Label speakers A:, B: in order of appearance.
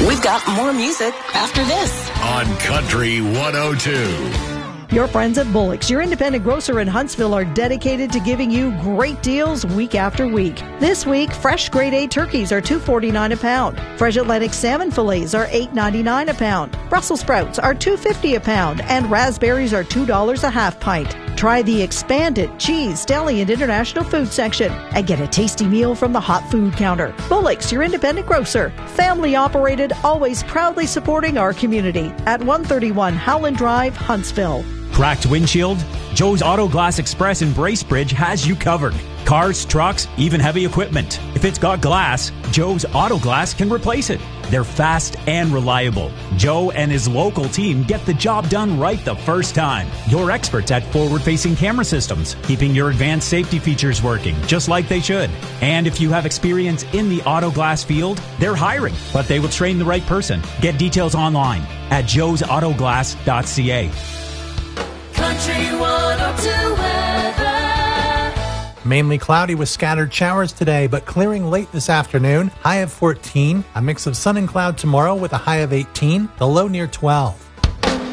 A: We've got more music after this
B: on Country 102.
C: Your friends at Bullock's, your independent grocer in Huntsville, are dedicated to giving you great deals week after week. This week, fresh grade A turkeys are $2.49 a pound. Fresh Atlantic salmon fillets are $8.99 a pound. Brussels sprouts are $2.50 a pound, and raspberries are $2 a half pint. Try the expanded cheese, deli, and international food section and get a tasty meal from the hot food counter. Bullock's, your independent grocer. Family operated, always proudly supporting our community at 131 Howland Drive, Huntsville.
D: Cracked windshield? Joe's Auto Glass Express in Bracebridge has you covered. Cars, trucks, even heavy equipment. If it's got glass, Joe's Auto Glass can replace it. They're fast and reliable. Joe and his local team get the job done right the first time. You're experts at forward-facing camera systems, keeping your advanced safety features working just like they should. And if you have experience in the auto glass field, they're hiring, but they will train the right person. Get details online at joesautoglass.ca.
E: Country 102 weather.
F: Mainly cloudy with scattered showers today, but clearing late this afternoon. High of 14. A mix of sun and cloud tomorrow with a high of 18. The low near 12.